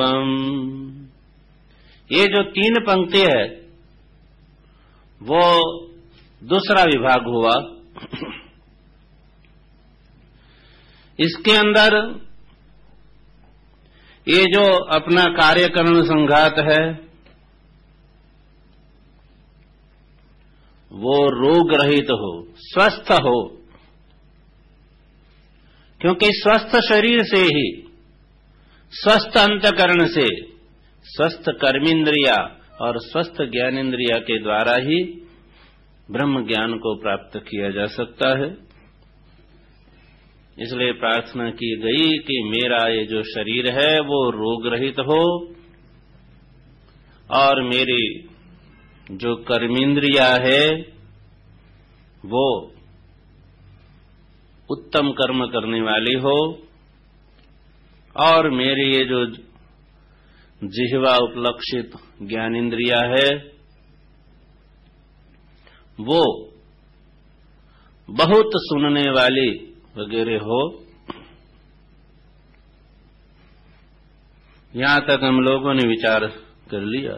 ये जो 3 पंक्ति है वो दूसरा विभाग हुआ। इसके अंदर ये जो अपना कार्यकरण संघात है वो रोग रहित हो, स्वस्थ हो, क्योंकि स्वस्थ शरीर से ही, स्वस्थ अंतकरण से, स्वस्थ कर्मेंद्रिया और स्वस्थ ज्ञानेंद्रिया के द्वारा ही ब्रह्म ज्ञान को प्राप्त किया जा सकता है। इसलिए प्रार्थना की गई कि मेरा ये जो शरीर है वो रोग रहित हो और मेरी जो कर्मेंद्रिया है वो उत्तम कर्म करने वाली हो और मेरी ये जो जिह्वा उपलक्षित ज्ञानेंद्रिया है वो बहुत सुनने वाली वगैरह हो। यहां तक हम लोगों ने विचार कर लिया।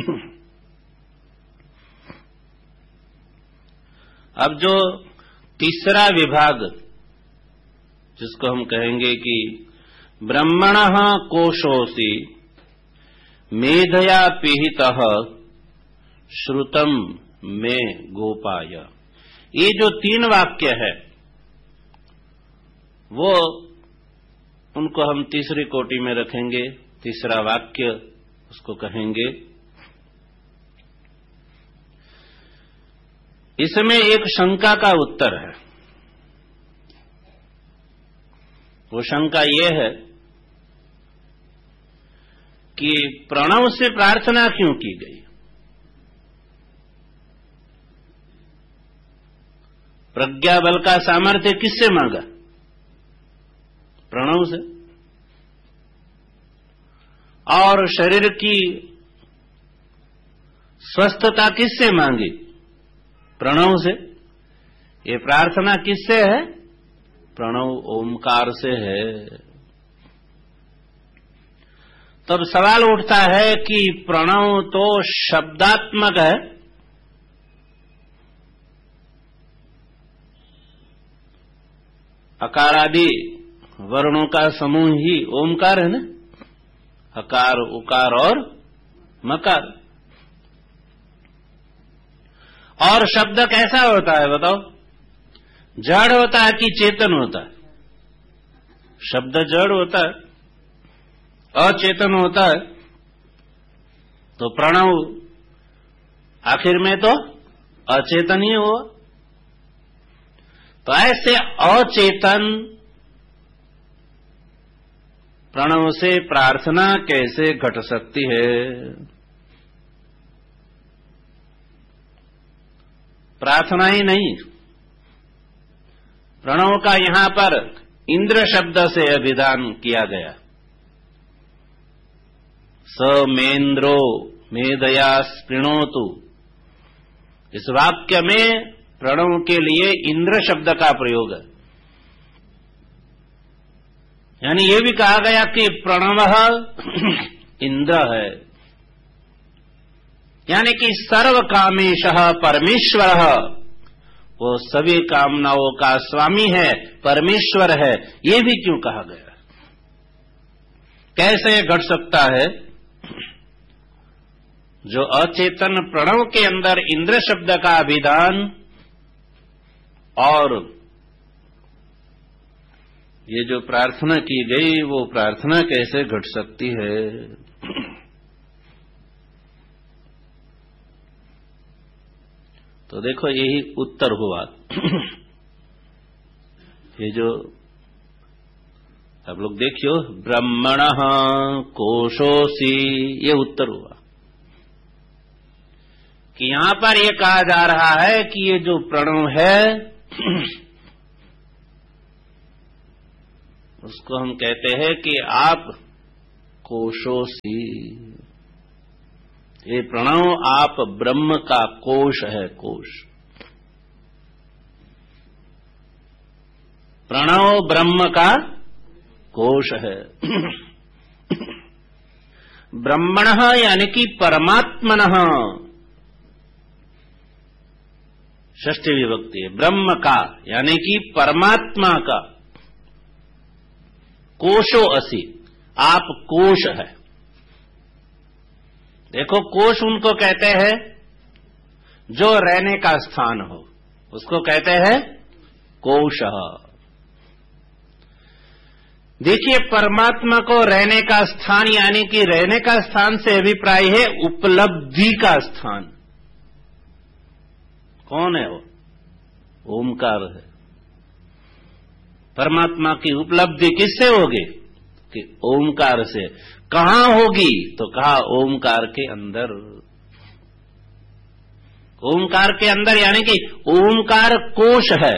अब जो तीसरा विभाग जिसको हम कहेंगे कि ब्रह्मणः कोशोऽसि मेधया पिहितः श्रुतम में गोपाय, ये जो 3 वाक्य है वो उनको हम तीसरी कोटि में रखेंगे। तीसरा वाक्य उसको कहेंगे। इसमें एक शंका का उत्तर है। वो शंका ये है कि प्रणव से प्रार्थना क्यों की गई? प्रज्ञा बल का सामर्थ्य किससे मांगा? प्रणव से। और शरीर की स्वस्थता किससे मांगी? प्रणव से। ये प्रार्थना किससे है? प्रणव ओमकार से है। तब सवाल उठता है कि प्रणव तो शब्दात्मक है, अकार आदि वर्णों का समूह ही ओमकार है ना, अकार उकार और मकार। और शब्द कैसा होता है बताओ? जड़ होता है कि चेतन होता है? शब्द जड़ होता है, अचेतन होता है। तो प्रणव आखिर में तो अचेतन ही हुआ। तो ऐसे अचेतन प्रणव से प्रार्थना कैसे घट सकती है? प्रार्थना ही नहीं, प्रणव का यहां पर इंद्र शब्द से अभिधान किया गया। स मेन्द्रो मेधया स्पृणोतु, इस वाक्य में प्रणव के लिए इंद्र शब्द का प्रयोग है। यानी ये भी कहा गया कि प्रणव इंद्र है, यानी कि सर्व कामेशः परमेश्वर, वो सभी कामनाओं का स्वामी है, परमेश्वर है। ये भी क्यों कहा गया? कैसे घट सकता है? जो अचेतन प्रणव के अंदर इंद्र शब्द का अभिधान और ये जो प्रार्थना की गई वो प्रार्थना कैसे घट सकती है? तो देखो यही उत्तर हुआ। ये जो आप लोग देखियो, ब्रह्मणः कोशोऽसि, ये उत्तर हुआ कि यहां पर ये कहा जा रहा है कि ये जो प्रणव है उसको हम कहते हैं कि आप कोशोऽसि, ये प्रणव आप ब्रह्म का कोश है। कोश, प्रणव ब्रह्म का कोश है। ब्रह्मणः यानी कि परमात्मनः, षष्ठी विभक्ति है, ब्रह्म का यानी कि परमात्मा का। कोशो असि, आप कोश है। देखो, कोश उनको कहते हैं जो रहने का स्थान हो, उसको कहते हैं कोशः। देखिए, परमात्मा को रहने का स्थान यानी कि रहने का स्थान से अभिप्राय है उपलब्धि का स्थान। कौन है वो? ओमकार है। परमात्मा की उपलब्धि किससे होगी? कि ओमकार से। कहां होगी? तो कहा ओमकार के अंदर। ओमकार के अंदर यानी कि ओमकार कोश है।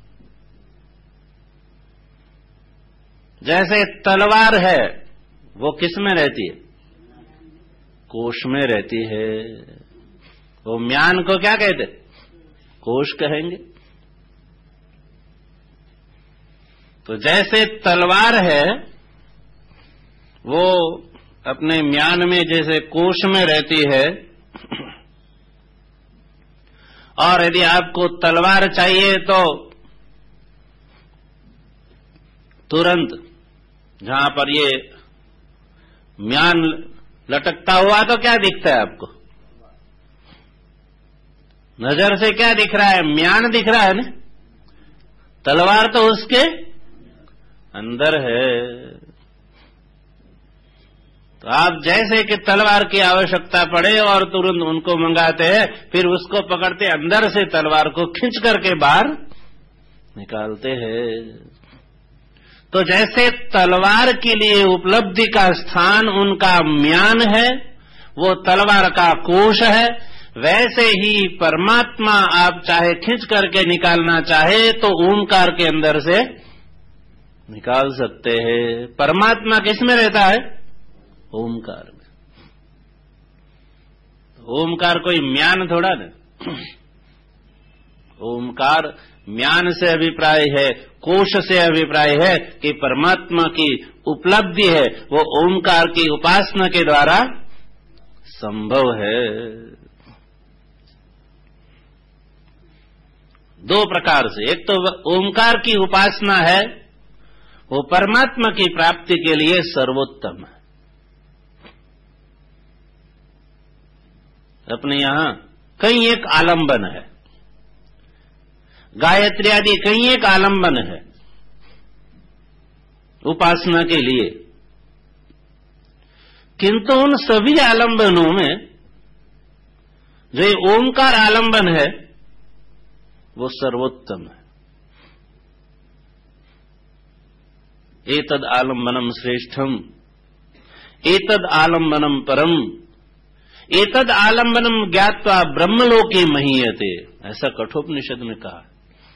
जैसे तलवार है, वो किस में रहती है? कोश में रहती है। वो म्यान को क्या कहते? कोश कहेंगे। तो जैसे तलवार है, वो अपने म्यान में जैसे कोश में रहती है, और यदि आपको तलवार चाहिए तो तुरंत जहां पर ये म्यान लटकता हुआ तो क्या दिखता है आपको? नजर से क्या दिख रहा है? म्यान दिख रहा है ना। तलवार तो उसके अंदर है। तो आप जैसे कि तलवार की आवश्यकता पड़े और तुरंत उनको मंगाते हैं, फिर उसको पकड़ते अंदर से तलवार को खींच करके बाहर निकालते हैं। तो जैसे तलवार के लिए उपलब्धि का स्थान उनका म्यान है, वो तलवार का कोश है, वैसे ही परमात्मा आप चाहे खींच करके निकालना चाहे तो ओमकार के अंदर से निकाल सकते हैं। परमात्मा किस में रहता है? ओमकार में। ओमकार कोई म्यान थोड़ा ना। ओमकार म्यान से अभिप्राय है, कोश से अभिप्राय है कि परमात्मा की उपलब्धि है, वो ओमकार की उपासना के द्वारा संभव है। दो प्रकार से, एक तो ओमकार की उपासना है, वो परमात्मा की प्राप्ति के लिए सर्वोत्तम है। अपने यहां कई एक आलंबन है, गायत्री आदि कई एक आलंबन है उपासना के लिए, किंतु उन सभी आलंबनों में जो ओमकार आलंबन है वो सर्वोत्तम है। एतद आलंबनम श्रेष्ठम, एतद आलंबनम परम, एतद आलंबनम ज्ञात्वा ब्रह्मलोके महीयते, ऐसा कठोपनिषद में कहा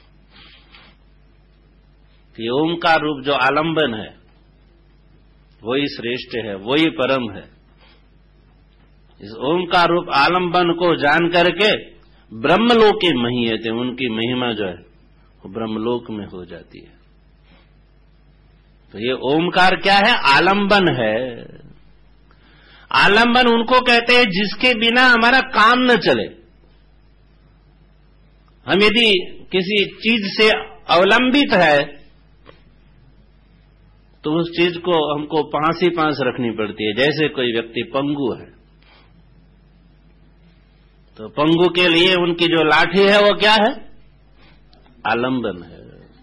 कि ओमकार रूप जो आलंबन है वही श्रेष्ठ है, वही परम है। इस ओमकार रूप आलंबन को जान करके ब्रह्मलोके महीयते, उनकी महिमा जो है वो ब्रह्मलोक में हो जाती है। तो ये ओमकार क्या है? आलंबन है। आलंबन उनको कहते हैं जिसके बिना हमारा काम न चले। हम यदि किसी चीज से अवलंबित है तो उस चीज को हमको पास ही पास रखनी पड़ती है। जैसे कोई व्यक्ति पंगु है, तो पंगु के लिए उनकी जो लाठी है वो क्या है? आलंबन है।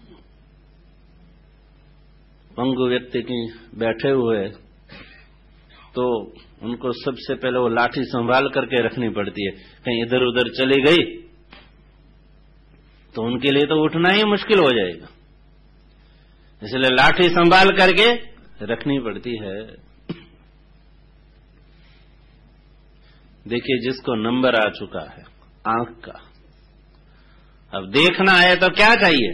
पंगु व्यक्ति की बैठे हुए तो उनको सबसे पहले वो लाठी संभाल करके रखनी पड़ती है, कहीं इधर उधर चली गई तो उनके लिए तो उठना ही मुश्किल हो जाएगा, इसलिए लाठी संभाल करके रखनी पड़ती है। देखिए, जिसको नंबर आ चुका है आंख का, अब देखना है तो क्या चाहिए?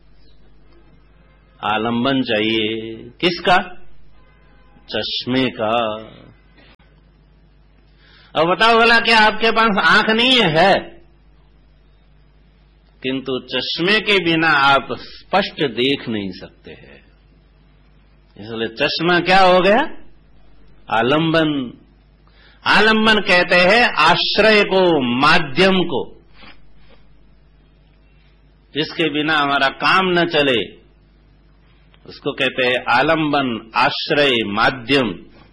आलंबन चाहिए। किसका? चश्मे का। अब बताओ भला, क्या आपके पास आंख नहीं है? किंतु चश्मे के बिना आप स्पष्ट देख नहीं सकते हैं, इसलिए चश्मा क्या हो गया? आलंबन। आलंबन कहते हैं आश्रय को, माध्यम को, जिसके बिना हमारा काम न चले, उसको कहते हैं आलंबन, आश्रय, माध्यम।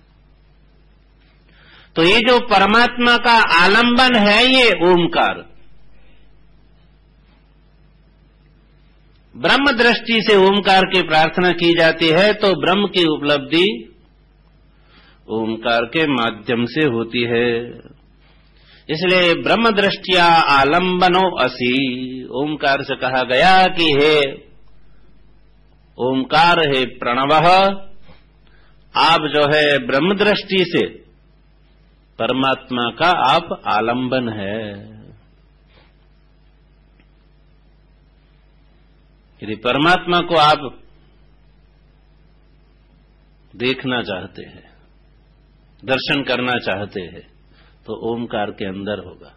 तो ये जो परमात्मा का आलंबन है ये ओमकार। ब्रह्म दृष्टि से ओमकार की प्रार्थना की जाती है तो ब्रह्म की उपलब्धि ओमकार के माध्यम से होती है। इसलिए ब्रह्म दृष्टिया आलंबनो असि, ओमकार से कहा गया कि हे ओमकार, है प्रणवः, आप जो है ब्रह्म दृष्टि से परमात्मा का आप आलंबन है। यदि परमात्मा को आप देखना चाहते हैं, दर्शन करना चाहते हैं, तो ओमकार के अंदर होगा।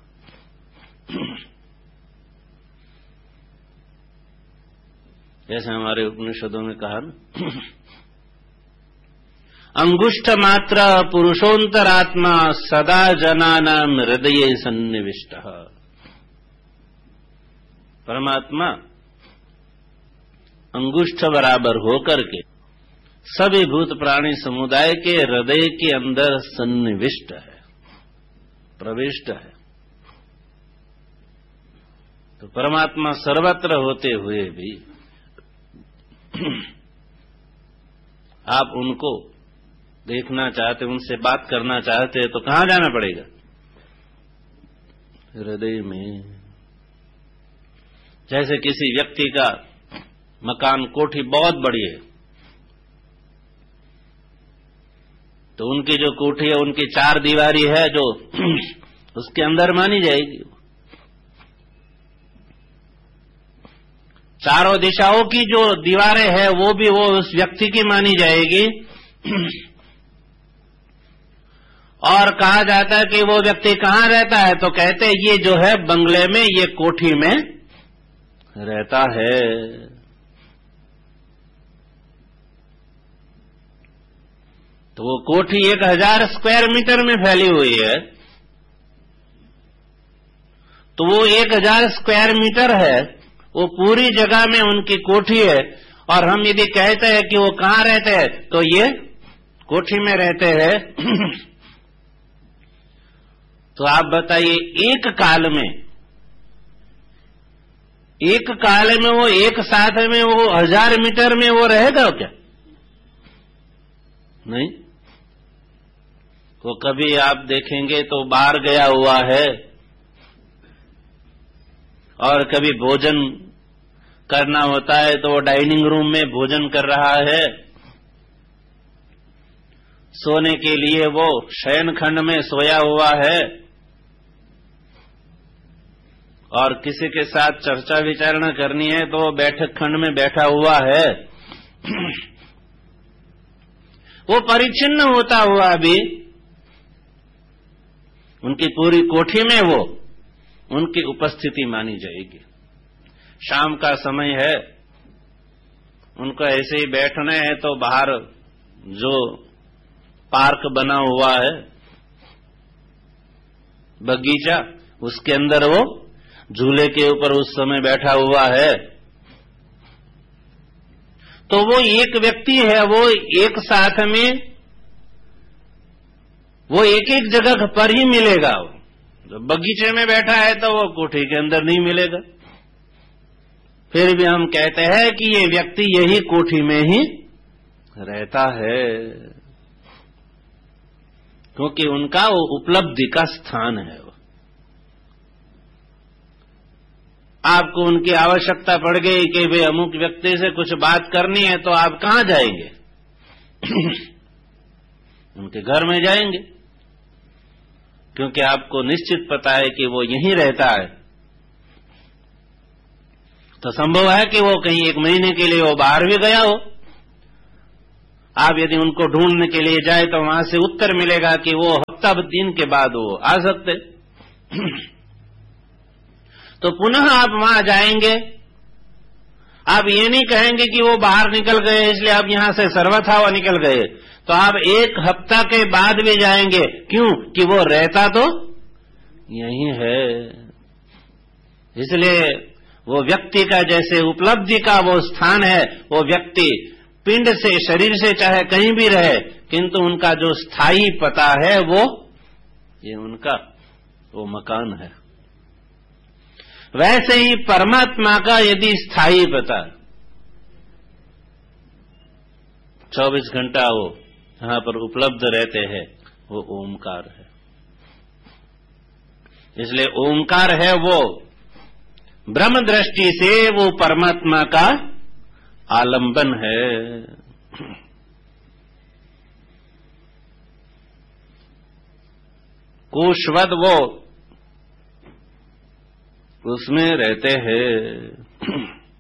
जैसे हमारे उपनिषदों में कहा ना, अंगुष्ठ मात्र पुरुषोंतरात्मा सदा जनानाम हृदये सन्निविष्टः। परमात्मा अंगुष्ठ बराबर होकर के सभी भूत प्राणी समुदाय के हृदय के अंदर सन्निविष्ट है, प्रविष्ट है। तो परमात्मा सर्वत्र होते हुए भी आप उनको देखना चाहते, उनसे बात करना चाहते हैं तो कहां जाना पड़ेगा? हृदय में। जैसे किसी व्यक्ति का मकान, कोठी बहुत बड़ी है, तो उनकी जो कोठी है उनकी 4 दीवारी है जो उसके अंदर मानी जाएगी। चारों दिशाओं की जो दीवारें हैं वो भी वो उस व्यक्ति की मानी जाएगी। और कहा जाता है कि वो व्यक्ति कहां रहता है, तो कहते हैं ये जो है बंगले में, ये कोठी में रहता है। तो वो कोठी 1000 स्क्वायर मीटर में फैली हुई है, तो वो 1000 स्क्वायर मीटर है, वो पूरी जगह में उनकी कोठी है। और हम यदि कहते हैं कि वो कहां रहते हैं, तो ये कोठी में रहते हैं। तो आप बताइए, एक काल में वो एक साथ में वो 1000 मीटर में वो रहेगा क्या? नहीं। वो कभी आप देखेंगे तो बाहर गया हुआ है, और कभी भोजन करना होता है तो वो डाइनिंग रूम में भोजन कर रहा है, सोने के लिए वो शयन खंड में सोया हुआ है, और किसी के साथ चर्चा विचारणा करनी है तो वो बैठक खंड में बैठा हुआ है। वो परिच्छिन्न होता हुआ भी उनकी पूरी कोठी में वो उनकी उपस्थिति मानी जाएगी। शाम का समय है, उनको ऐसे ही बैठना है तो बाहर जो पार्क बना हुआ है, बगीचा, उसके अंदर वो झूले के ऊपर उस समय बैठा हुआ है। तो वो एक व्यक्ति है, वो एक साथ में वो एक एक जगह पर ही मिलेगा। जो बगीचे में बैठा है तो वो कोठी के अंदर नहीं मिलेगा। फिर भी हम कहते हैं कि ये व्यक्ति यही कोठी में ही रहता है, क्योंकि उनका वो उपलब्धि का स्थान है। आपको उनकी आवश्यकता पड़ गई कि भाई अमुक व्यक्ति से कुछ बात करनी है, तो आप कहां जाएंगे? उनके घर में जाएंगे, क्योंकि आपको निश्चित पता है कि वो यहीं रहता है। तो संभव है कि वो कहीं 1 महीने के लिए वो बाहर भी गया हो। आप यदि उनको ढूंढने के लिए जाए तो वहां से उत्तर मिलेगा कि वो हफ्ता दिन के बाद वो आ सकते। तो पुनः आप वहां जाएंगे, आप ये नहीं कहेंगे कि वो बाहर निकल गए इसलिए आप यहां से सर्वथा वो निकल गए। तो आप 1 हफ्ता के बाद भी जाएंगे, क्यों? कि वो रहता तो यही है। इसलिए वो व्यक्ति का जैसे उपलब्धि का वो स्थान है, वो व्यक्ति पिंड से, शरीर से चाहे कहीं भी रहे, किंतु उनका जो स्थायी पता है वो ये उनका वो मकान है। वैसे ही परमात्मा का यदि स्थायी पता 24 घंटा वो यहां पर उपलब्ध रहते हैं, वो ओमकार है। इसलिए ओमकार है वो ब्रह्म दृष्टि से वो परमात्मा का आलंबन है। कोशवद वो उसमें रहते हैं।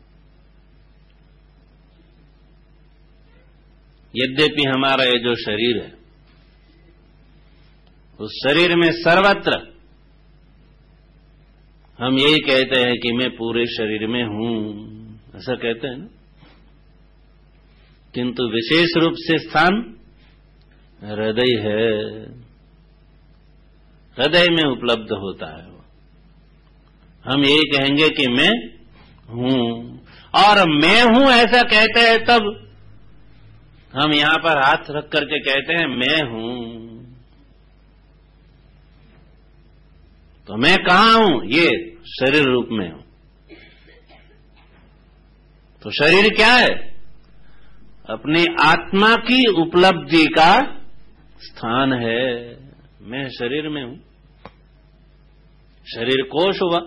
यद्यपि हमारा ये जो शरीर है, उस शरीर में सर्वत्र हम यही कहते हैं कि मैं पूरे शरीर में हूं, ऐसा कहते हैं ना, किंतु विशेष रूप से स्थान हृदय है। हृदय में उपलब्ध होता है वो। हम यही कहेंगे कि मैं हूं, और मैं हूं ऐसा कहते हैं, तब हम यहां पर हाथ रख करके कहते हैं मैं हूं। तो मैं कहां हूं? ये शरीर रूप में हूं। तो शरीर क्या है? अपनी आत्मा की उपलब्धि का स्थान है। मैं शरीर में हूं। शरीर कोश हुआ,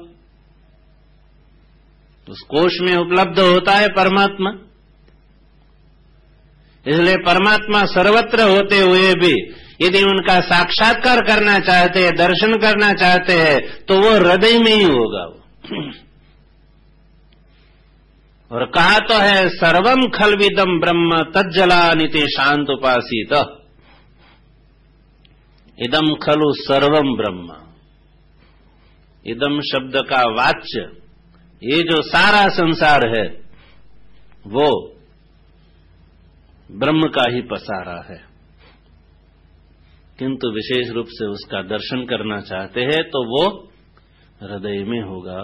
उस कोश में उपलब्ध होता है परमात्मा। इसलिए परमात्मा सर्वत्र होते हुए भी यदि उनका साक्षात्कार करना चाहते हैं, दर्शन करना चाहते हैं, तो वो हृदय में ही होगा वो। और कहा तो है सर्वम खलविदम ब्रह्म तज्जलानिति शांत उपासित। इदम खलु सर्वम ब्रह्म। इदम शब्द का वाच्य ये जो सारा संसार है वो ब्रह्म का ही पसारा है, किंतु विशेष रूप से उसका दर्शन करना चाहते हैं तो वो हृदय में होगा।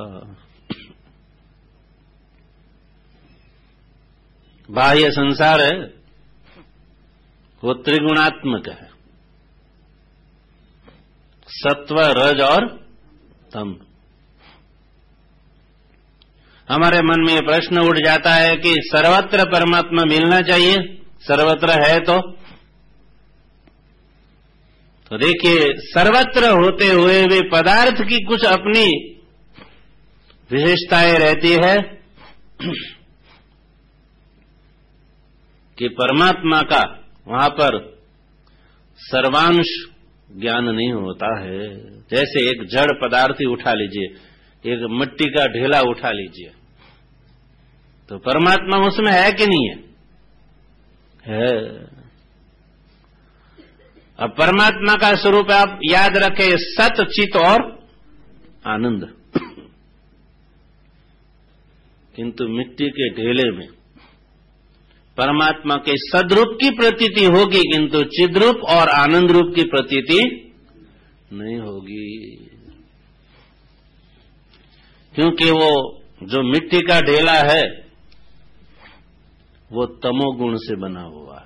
बाह्य संसार है वो त्रिगुणात्मक है, सत्व, रज और तम। हमारे मन में ये प्रश्न उठ जाता है कि सर्वत्र परमात्मा मिलना चाहिए, सर्वत्र है तो देखिए सर्वत्र होते हुए भी पदार्थ की कुछ अपनी विशेषताएं रहती है कि परमात्मा का वहां पर सर्वांश ज्ञान नहीं होता है। जैसे एक जड़ पदार्थ ही उठा लीजिए, एक मिट्टी का ढेला उठा लीजिए, तो परमात्मा उसमें है कि नहीं है? है। अब परमात्मा का स्वरूप आप याद रखें सत, चित और आनंद। किंतु मिट्टी के ढेले में परमात्मा के सद्रूप की प्रतीति होगी, किंतु चिद्रूप और आनंद रूप की प्रतीति नहीं होगी, क्योंकि वो जो मिट्टी का ढेला है वो तमोगुण से बना हुआ,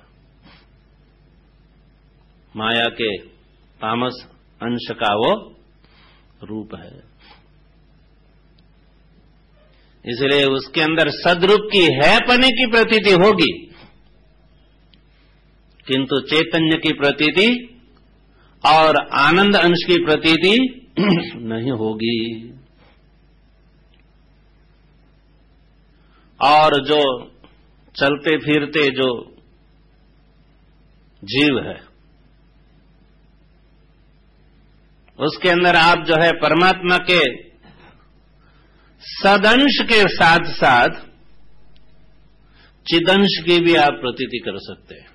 माया के तामस अंश का वो रूप है। इसलिए उसके अंदर सद्रूप की है पने की प्रतीति होगी, किंतु चैतन्य की प्रतीति और आनंद अंश की प्रतीति नहीं होगी। और जो चलते फिरते जो जीव है उसके अंदर आप जो है परमात्मा के सदंश के साथ साथ चिदंश की भी आप प्रतीति कर सकते हैं।